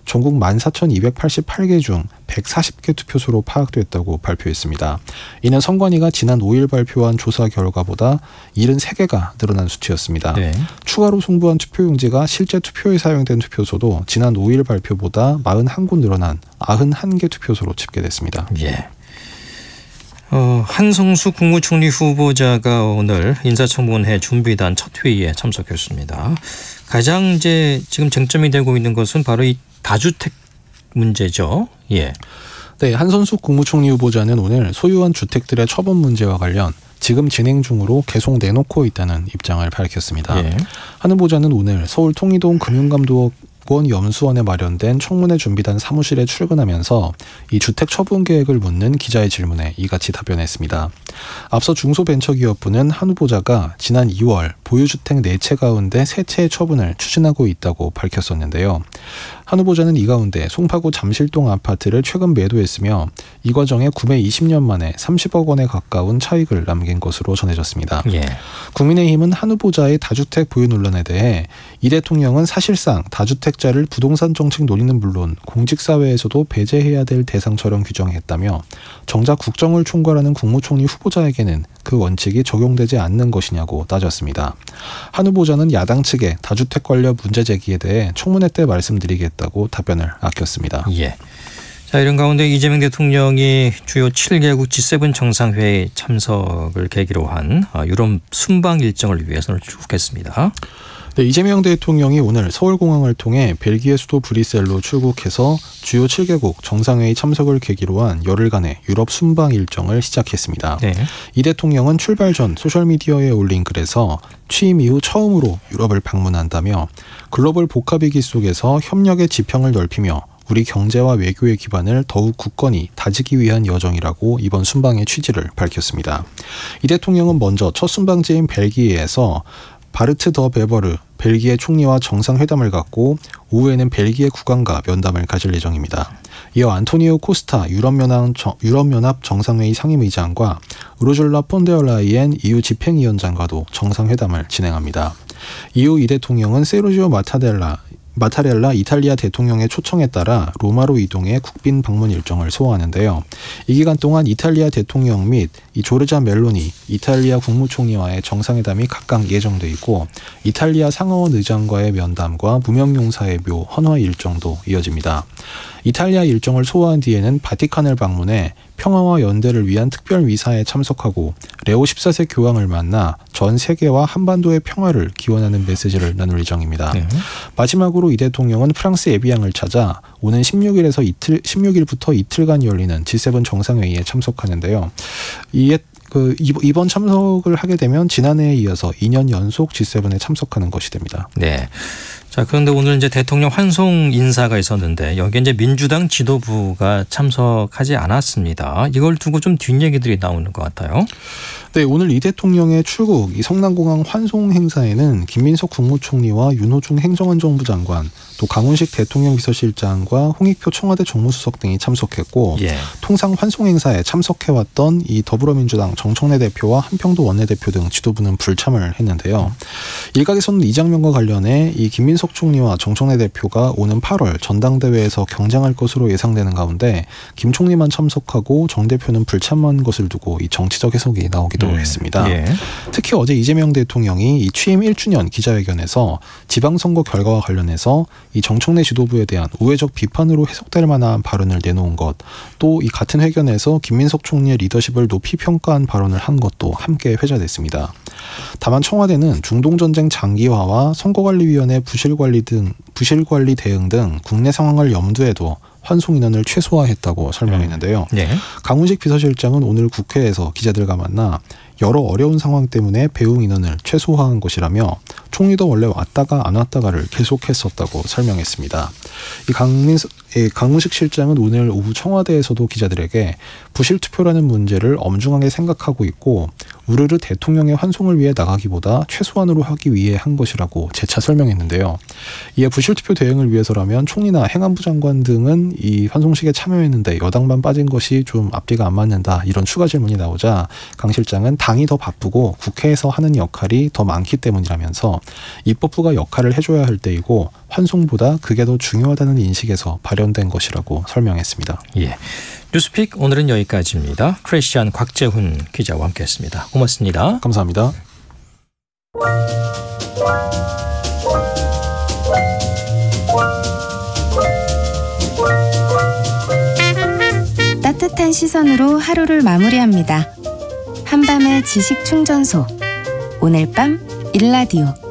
전국 14,288개 중 140개 투표소로 파악됐다고 발표했습니다. 이는 선관위가 지난 5일 발표한 조사 결과보다 73개가 늘어난 수치였습니다. 네. 추가로 송부한 투표용지가 실제 투표에 사용된 투표소도 지난 5일 발표보다 41곳 늘어난 91개 투표소로 집계됐습니다. 예. 한성수 국무총리 후보자가 오늘 인사청문회 준비단 첫 회의에 참석했습니다. 가장 지금 쟁점이 되고 있는 것은 바로 이 다주택 문제죠. 예. 네, 한성수 국무총리 후보자는 오늘 소유한 주택들의 처분 문제와 관련 지금 진행 중으로 계속 내놓고 있다는 입장을 밝혔습니다. 예. 한 후보자는 오늘 서울 통이동 금융감독원 염수원에 마련된 청문회 준비단 사무실에 출근하면서 이 주택 처분 계획을 묻는 기자의 질문에 이같이 답변했습니다. 앞서 중소벤처기업부는 한 후보자가 지난 2월 보유주택 4채 가운데 3채의 처분을 추진하고 있다고 밝혔었는데요. 한 후보자는 이 가운데 송파구 잠실동 아파트를 최근 매도했으며 이 과정에 구매 20년 만에 30억 원에 가까운 차익을 남긴 것으로 전해졌습니다. 예. 국민의힘은 한 후보자의 다주택 보유 논란에 대해 이 대통령은 사실상 다주택자를 부동산 정책 논의는 물론 공직사회에서도 배제해야 될 대상처럼 규정했다며 정작 국정을 총괄하는 국무총리 후보자에게는 그 원칙이 적용되지 않는 것이냐고 따졌습니다. 한 후보자는 야당 측의 다주택 관련 문제 제기에 대해 청문회 때 말씀드리겠다고 답변을 아꼈습니다. 예. 자, 이런 가운데 이재명 대통령이 주요 7개국 G7 정상회의 참석을 계기로 한 유럽 순방 일정을 위해서 출국했습니다. 네, 이재명 대통령이 오늘 서울공항을 통해 벨기에 수도 브뤼셀로 출국해서 주요 7개국 정상회의 참석을 계기로 한 열흘간의 유럽 순방 일정을 시작했습니다. 네. 이 대통령은 출발 전 소셜미디어에 올린 글에서 취임 이후 처음으로 유럽을 방문한다며 글로벌 복합위기 속에서 협력의 지평을 넓히며 우리 경제와 외교의 기반을 더욱 굳건히 다지기 위한 여정이라고 이번 순방의 취지를 밝혔습니다. 이 대통령은 먼저 첫 순방지인 벨기에에서 바르트 더 베버르 벨기에 총리와 정상회담을 갖고 오후에는 벨기에 국왕과 면담을 가질 예정입니다. 이어 안토니오 코스타 유럽연합 정상회의 상임의장과 우르줄라 폰데어라이엔 EU 집행위원장과도 정상회담을 진행합니다. 이후 이 대통령은 세르지오 마타렐라 이탈리아 대통령의 초청에 따라 로마로 이동해 국빈 방문 일정을 소화하는데요. 이 기간 동안 이탈리아 대통령 및 이 조르자 멜로니 이탈리아 국무총리와의 정상회담이 각각 예정돼 있고 이탈리아 상하원 의장과의 면담과 무명용사의 묘 헌화 일정도 이어집니다. 이탈리아 일정을 소화한 뒤에는 바티칸을 방문해 평화와 연대를 위한 특별 미사에 참석하고 레오 14세 교황을 만나 전 세계와 한반도의 평화를 기원하는 메시지를 나눌 예정입니다. 네. 마지막으로 이 대통령은 프랑스 에비앙을 찾아 오는 16일부터 이틀간 열리는 G7 정상회의에 참석하는데요. 이번 참석을 하게 되면 지난해에 이어서 2년 연속 G7에 참석하는 것이 됩니다. 네. 자, 그런데 오늘 이제 대통령 환송 인사가 있었는데 여기에 이제 민주당 지도부가 참석하지 않았습니다. 이걸 두고 좀 뒷얘기들이 나오는 것 같아요. 네, 오늘 이 대통령의 출국, 이 성남공항 환송 행사에는 김민석 국무총리와 윤호중 행정안전부 장관, 또 강훈식 대통령 비서실장과 홍익표 청와대 정무수석 등이 참석했고, 예. 통상 환송 행사에 참석해왔던 이 더불어민주당 정청래 대표와 한평도 원내대표 등 지도부는 불참을 했는데요. 일각에서는 이 장면과 관련해 이 김민석 총리와 정청래 대표가 오는 8월 전당대회에서 경쟁할 것으로 예상되는 가운데 김 총리만 참석하고 정 대표는 불참한 것을 두고 이 정치적 해석이 나오기도 했습니다. 예. 특히 어제 이재명 대통령이 이 취임 1주년 기자회견에서 지방선거 결과와 관련해서 이 정청래 지도부에 대한 우회적 비판으로 해석될 만한 발언을 내놓은 것, 또 이 같은 회견에서 김민석 총리의 리더십을 높이 평가한 발언을 한 것도 함께 회자됐습니다. 다만 청와대는 중동전쟁 장기화와 선거관리위원회 부실관리 대응 등 국내 상황을 염두에 둬 환송 인원을 최소화했다고 설명했는데요. 네. 강훈식 비서실장은 오늘 국회에서 기자들과 만나 여러 어려운 상황 때문에 배웅 인원을 최소화한 것이라며 총리도 원래 왔다가 안 왔다가를 계속했었다고 설명했습니다. 강훈식 실장은 오늘 오후 청와대에서도 기자들에게 부실투표라는 문제를 엄중하게 생각하고 있고 우르르 대통령의 환송을 위해 나가기보다 최소한으로 하기 위해 한 것이라고 재차 설명했는데요. 이에 부실투표 대응을 위해서라면 총리나 행안부 장관 등은 이 환송식에 참여했는데 여당만 빠진 것이 좀 앞뒤가 안 맞는다, 이런 추가 질문이 나오자 강 실장은 다 당이 더 바쁘고 국회에서 하는 역할이 더 많기 때문이라면서 입법부가 역할을 해줘야 할 때이고 환송보다 그게 더 중요하다는 인식에서 발현된 것이라고 설명했습니다. 예. 뉴스픽 오늘은 여기까지입니다. 크리스찬 곽재훈 기자와 함께했습니다. 고맙습니다. 감사합니다. 따뜻한 시선으로 하루를 마무리합니다. 한밤의 지식 충전소. 오늘 밤 일라디오.